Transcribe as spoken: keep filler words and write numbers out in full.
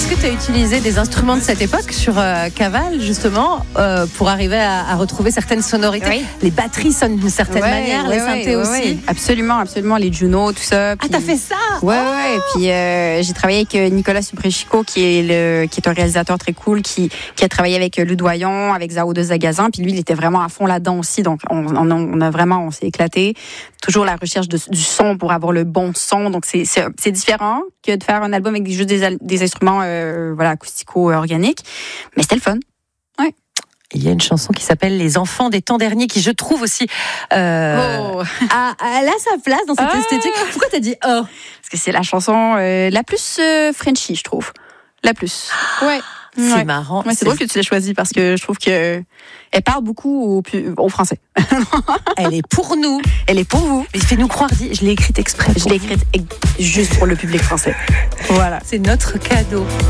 Est-ce que tu as utilisé des instruments de cette époque sur euh, Caval, justement, euh, pour arriver à, à retrouver certaines sonorités? Oui. Les batteries sonnent d'une certaine Ouais, manière, ouais, les synthés ouais, aussi. ouais. Absolument, absolument. Les Juno, tout ça. Ah, t'as fait ça? Ouais, ouais. Et puis euh, j'ai travaillé avec Nicolas Suprechico, qui est le, qui est un réalisateur très cool, qui, qui a travaillé avec Ludoyon, avec Zao de Zagazan. Puis lui, il était vraiment à fond là-dedans aussi. Donc on, on, on a vraiment, on s'est éclaté. Toujours la recherche de, du son pour avoir le bon son. Donc c'est, c'est, c'est différent que de faire un album avec juste des, des instruments, euh, voilà, acoustico-organiques. Mais c'était le fun. Ouais. Il y a une chanson qui s'appelle Les Enfants des temps derniers, qui je trouve aussi euh, Oh. a, elle a sa place dans cette Ah. esthétique. Pourquoi t'as dit oh? Parce que c'est la chanson euh, la plus euh, Frenchy, je trouve. La plus. Ouais. C'est Ouais. marrant. Ouais, c'est, c'est drôle que tu l'aies choisie parce que je trouve que elle parle beaucoup au, au français. Elle est pour nous. Elle est pour vous. Mais fais-nous croire, dis, je l'ai écrite exprès. Je l'ai écrite juste pour le public français. Voilà. C'est notre cadeau.